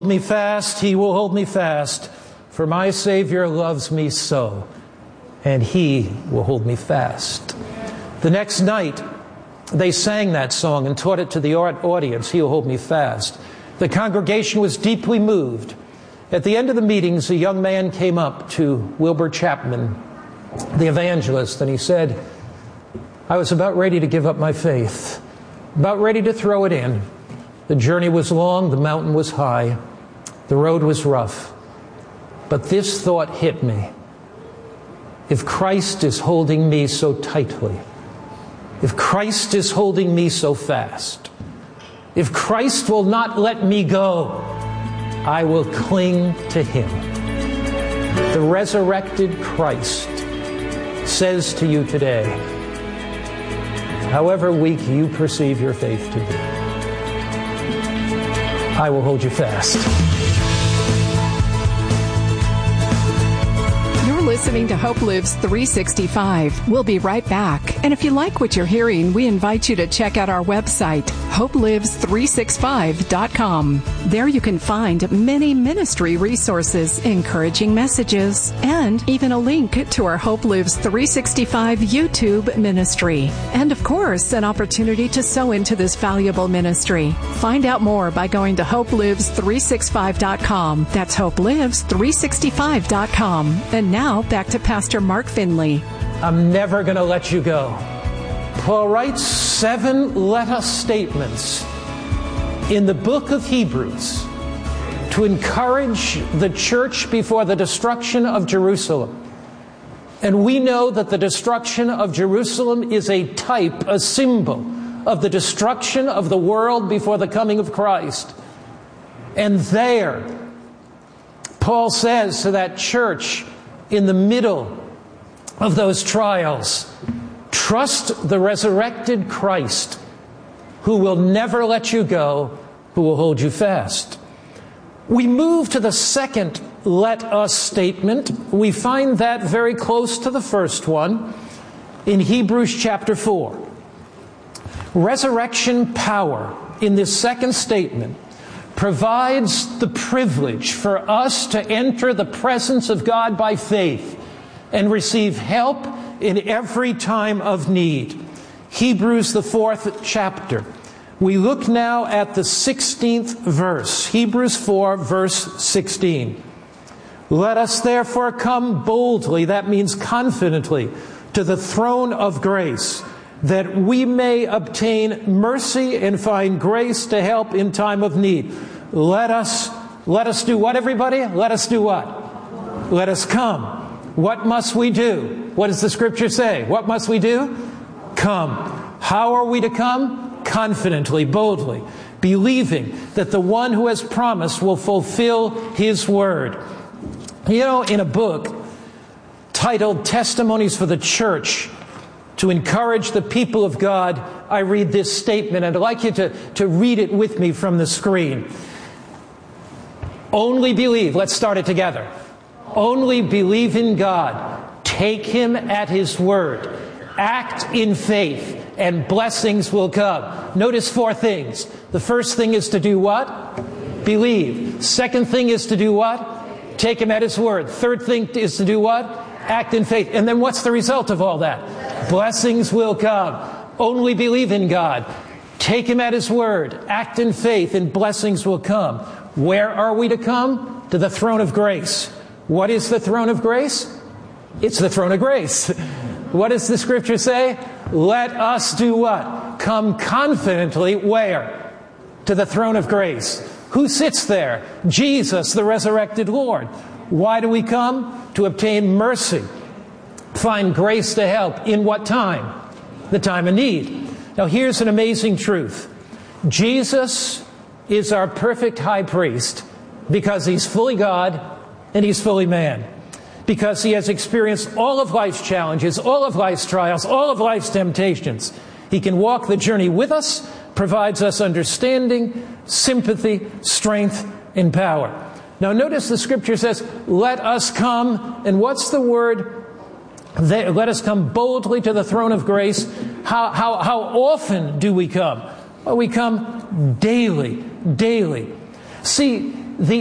me fast, he will hold me fast, for my Savior loves me so, and he will hold me fast. The next night, they sang that song and taught it to the audience, he will hold me fast. The congregation was deeply moved. At the end of the meetings, a young man came up to Wilbur Chapman, the evangelist, and he said, I was about ready to give up my faith, about ready to throw it in. The journey was long, the mountain was high, the road was rough. But this thought hit me. If Christ is holding me so tightly, if Christ is holding me so fast, if Christ will not let me go, I will cling to him. The resurrected Christ says to you today, however weak you perceive your faith to be, I will hold you fast. Listening to Hope Lives 365. We'll be right back. And if you like what you're hearing, we invite you to check out our website, hopelives365.com. There you can find many ministry resources, encouraging messages, and even a link to our Hope Lives 365 YouTube ministry. And of course, an opportunity to sow into this valuable ministry. Find out more by going to hopelives365.com. That's hopelives365.com. And now, back to Pastor Mark Finley. I'm never going to let you go. Paul writes 7 let-us statements in the book of Hebrews to encourage the church before the destruction of Jerusalem. And we know that the destruction of Jerusalem is a type, a symbol of the destruction of the world before the coming of Christ. And there, Paul says to that church, in the middle of those trials, trust the resurrected Christ who will never let you go, who will hold you fast. We move to the second let us statement. We find that very close to the first one in Hebrews chapter 4. Resurrection power in this second statement provides the privilege for us to enter the presence of God by faith and receive help in every time of need. Hebrews, the 4th chapter. We look now at the 16th verse. Hebrews 4, verse 16. Let us therefore come boldly, that means confidently, to the throne of grace, that we may obtain mercy and find grace to help in time of need. Let us do what, everybody? Let us do what? Let us come. What must we do? What does the Scripture say? What must we do? Come. How are we to come? Confidently, boldly, believing that the one who has promised will fulfill his word. You know, in a book titled Testimonies for the Church, to encourage the people of God, I read this statement, and I'd like you to read it with me from the screen. Only believe. Let's start it together. Only believe in God. Take Him at His word. Act in faith, and blessings will come. Notice 4 things. The first thing is to do what? Believe. Second thing is to do what? Take Him at His word. Third thing is to do what? Act in faith. And then what's the result of all that? Blessings will come. Only believe in God. Take Him at His word. Act in faith, and blessings will come. Where are we to come? To the throne of grace. What is the throne of grace? It's the throne of grace. What does the Scripture say? Let us do what? Come confidently where? To the throne of grace. Who sits there? Jesus, the resurrected Lord. Why do we come? To obtain mercy. Find grace to help. In what time? The time of need. Now here's an amazing truth. Jesus is our perfect high priest because He's fully God and He's fully man. Because He has experienced all of life's challenges, all of life's trials, all of life's temptations. He can walk the journey with us, provides us understanding, sympathy, strength, and power. Now notice the Scripture says, let us come, and what's the word? Let us come boldly to the throne of grace. How often do we come? Well, we come daily. See,